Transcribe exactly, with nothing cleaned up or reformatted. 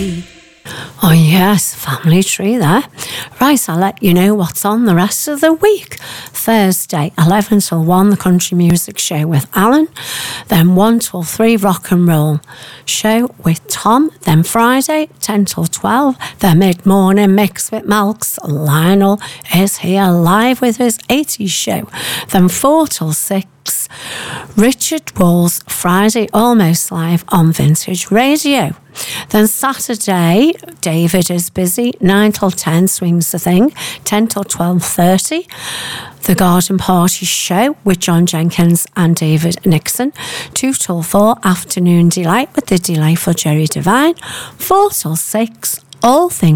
tree. Oh yes, family tree there. Right, I'll let you know what's on the rest of the week. Thursday, eleven till one, the country music show with Alan. Then one till three, rock and roll show with Tom. Then Friday, ten till twelve, the mid-morning mix with Malks. Lionel is here live with his eighties show. Then four till six, Richard Wall's Friday Almost Live on Vintage Radio. Then Saturday, David is busy, nine till ten, Swings the Thing, ten till twelve thirty, the Garden Party Show with John Jenkins and David Nixon, two till four, Afternoon Delight with the delightful Jerry Devine, four till six, All Things